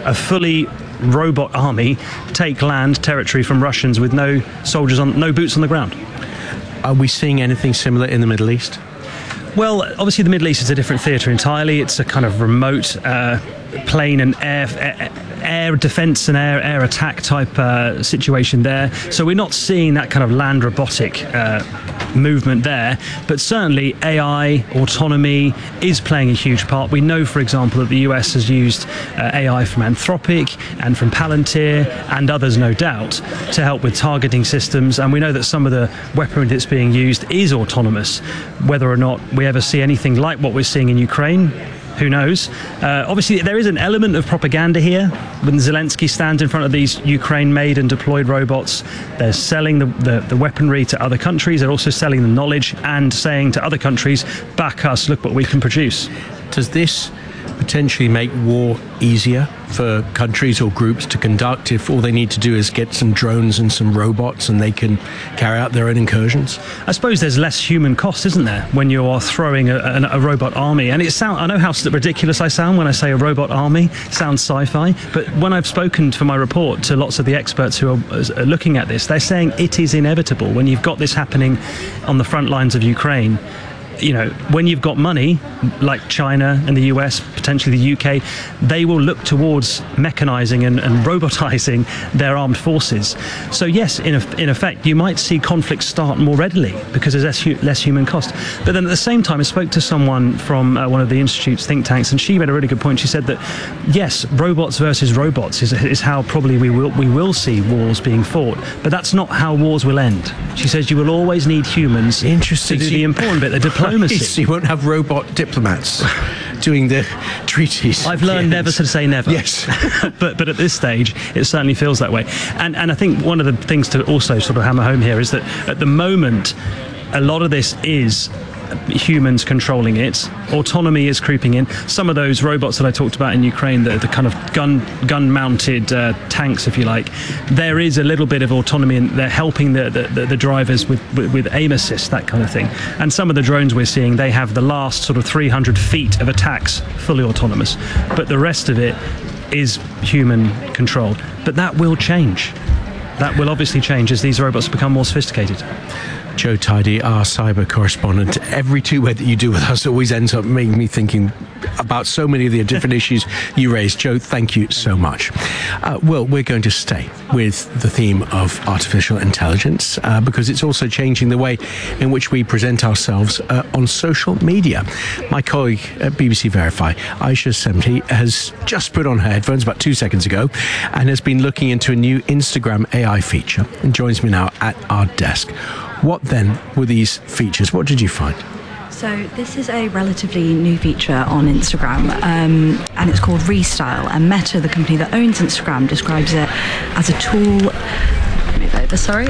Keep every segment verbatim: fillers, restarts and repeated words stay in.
a fully robot army take land territory from Russians with no soldiers on, no boots on the ground. Are we seeing anything similar in the Middle East? Well, obviously the Middle East is a different theatre entirely. It's a kind of remote uh, plane and air, air, air defence and air, air attack type uh, situation there. So we're not seeing that kind of land robotic uh, movement there. But certainly A I, autonomy is playing a huge part. We know, for example, that the U S has used uh, A I from Anthropic and from Palantir and others, no doubt, to help with targeting systems. And we know that some of the weaponry that's being used is autonomous. Whether or not we ever see anything like what we're seeing in Ukraine, who knows? Uh, obviously, there is an element of propaganda here. When Zelensky stands in front of these Ukraine-made and deployed robots, they're selling the, the, the weaponry to other countries. They're also selling the knowledge and saying to other countries, back us, look what we can produce. Does this potentially make war easier for countries or groups to conduct if all they need to do is get some drones and some robots and they can carry out their own incursions? I suppose there's less human cost, isn't there, when you are throwing a, a, a robot army? And it sound, I know how ridiculous I sound when I say a robot army. It sounds sci-fi. But when I've spoken for my report to lots of the experts who are, are looking at this, they're saying it is inevitable when you've got this happening on the front lines of Ukraine. You know, when you've got money, like China and the U S, potentially the U K, they will look towards mechanizing and, and robotizing their armed forces. So yes, in, a, in effect, you might see conflicts start more readily because there's less, hu- less human cost. But then at the same time, I spoke to someone from uh, one of the Institute's think tanks, and she made a really good point. She said that, yes, robots versus robots is, is how probably we will, we will see wars being fought, but that's not how wars will end. She says you will always need humans Interesting. to do So the you- important bit, the diplomacy. So you won't have robot diplomats doing the treaties. I've learned never to say never. Yes. but but at this stage, it certainly feels that way. And and I think one of the things to also sort of hammer home here is that at the moment, a lot of this is humans controlling it. Autonomy is creeping in. Some of those robots that I talked about in Ukraine, the, the kind of gun gun mounted uh, tanks, if you like, there is a little bit of autonomy, and they're helping the the, the drivers with, with with aim assist, that kind of thing. And some of the drones we're seeing, they have the last sort of three hundred feet of attacks fully autonomous, but the rest of it is human controlled. But that will change. That will obviously change as these robots become more sophisticated. Joe Tidy, our cyber correspondent. Every two-way that you do with us always ends up making me thinking about so many of the different issues you raised. Joe, thank you so much. Uh, well, we're going to stay with the theme of artificial intelligence uh, because it's also changing the way in which we present ourselves uh, on social media. My colleague at B B C Verify, Aisha Semti, has just put on her headphones about two seconds ago and has been looking into a new Instagram A I feature and joins me now at our desk. What then were these features? What did you find? So this is a relatively new feature on Instagram, um, and it's called Restyle. And Meta, the company that owns Instagram, describes it as a tool. Move over, sorry.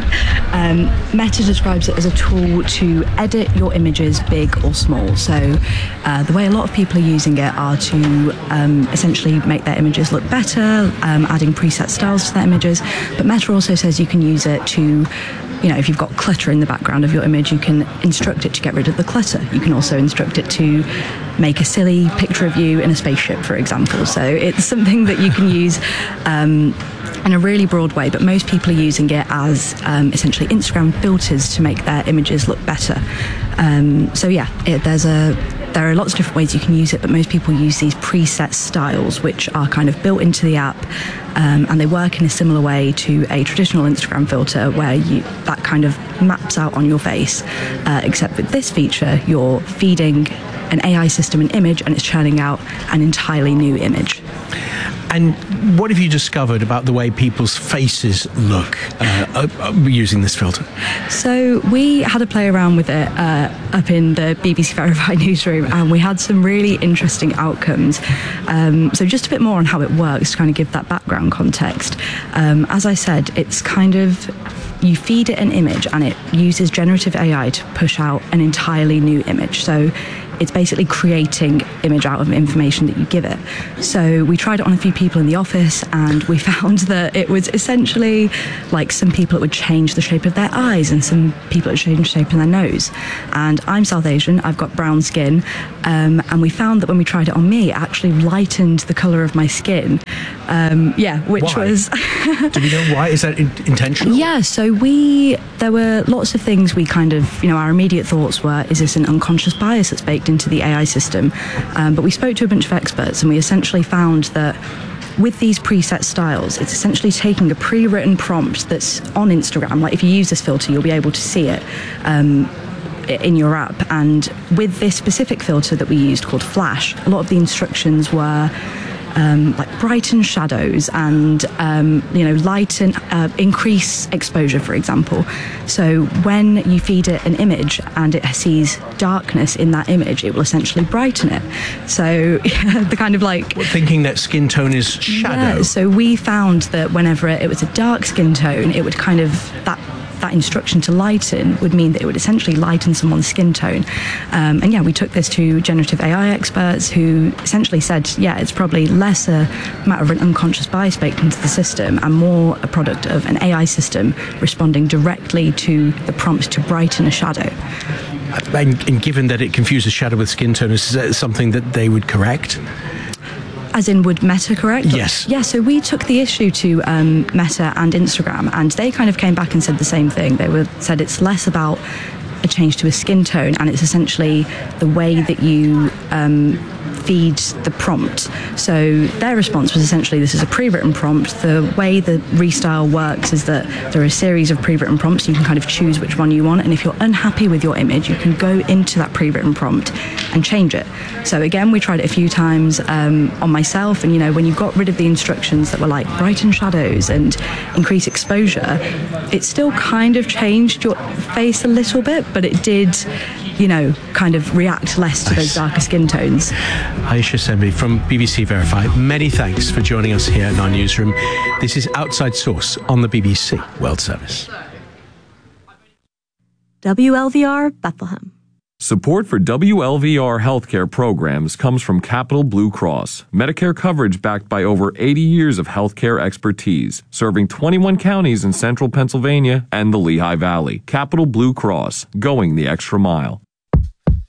um, Meta describes it as a tool to edit your images, big or small. So uh, the way a lot of people are using it are to um, essentially make their images look better, um, adding preset styles to their images. But Meta also says you can use it to, you know, if you've got clutter in the background of your image, you can instruct it to get rid of the clutter. You can also instruct it to make a silly picture of you in a spaceship, for example. So it's something that you can use um, in a really broad way, but most people are using it as um, essentially Instagram filters to make their images look better. Um, so yeah, it, there's a there are lots of different ways you can use it, but most people use these preset styles, which are kind of built into the app, um, and they work in a similar way to a traditional Instagram filter, where you, that kind of maps out on your face. Uh, except with this feature, you're feeding an A I system an image, and it's churning out an entirely new image. And what have you discovered about the way people's faces look uh, uh, using this filter? So we had a play around with it uh, up in the B B C Verify newsroom, and we had some really interesting outcomes. Um, so just a bit more on how it works to kind of give that background context. Um, as I said, it's kind of, you feed it an image and it uses generative A I to push out an entirely new image. So it's basically creating image out of information that you give it. So we tried it on a few people in the office, and we found that it was essentially like some people it would change the shape of their eyes, and some people it would change the shape of their nose. And I'm South Asian, I've got brown skin, um, and we found that when we tried it on me, it actually lightened the colour of my skin Um, yeah, which Why? was... Do we know why? Is that in- intentional? Yeah, so we, there were lots of things we kind of, you know, our immediate thoughts were, is this an unconscious bias that's baked into the A I system? Um, but we spoke to a bunch of experts and we essentially found that with these preset styles, it's essentially taking a pre-written prompt that's on Instagram. Like if you use this filter, you'll be able to see it um, in your app. And with this specific filter that we used called Flash, a lot of the instructions were Um, like brighten shadows and um, you know lighten, uh, increase exposure, for example. So when you feed it an image and it sees darkness in that image, it will essentially brighten it. So the kind of like Well, thinking that skin tone is shadow. Yeah, so we found that whenever it, it was a dark skin tone, it would kind of that. that instruction to lighten would mean that it would essentially lighten someone's skin tone. Um, and yeah, we took this to generative A I experts who essentially said, yeah, it's probably less a matter of an unconscious bias baked into the system and more a product of an A I system responding directly to the prompt to brighten a shadow. And, and given that it confuses shadow with skin tone, is that something that they would correct? As in, would Meta correct? Yes. Yeah, so we took the issue to um, Meta and Instagram, and they kind of came back and said the same thing. They were said it's less about a change to a skin tone, and it's essentially the way that you um, feed the prompt. So their response was essentially, this is a pre-written prompt. The way the Restyle works is that there are a series of pre-written prompts. You can kind of choose which one you want, and if you're unhappy with your image, you can go into that pre-written prompt and change it. So again, we tried it a few times um, on myself, and you know, when you got rid of the instructions that were like brighten shadows and increase exposure, it still kind of changed your face a little bit, but it did, you know, kind of react less to those darker skin tones. Ayesha Sembi from B B C Verify, many thanks for joining us here in our newsroom. This is Outside Source on the B B C World Service. W L V R Bethlehem. Support for W L V R healthcare programs comes from Capital Blue Cross, Medicare coverage backed by over eighty years of healthcare expertise, serving twenty-one counties in central Pennsylvania and the Lehigh Valley. Capital Blue Cross, going the extra mile.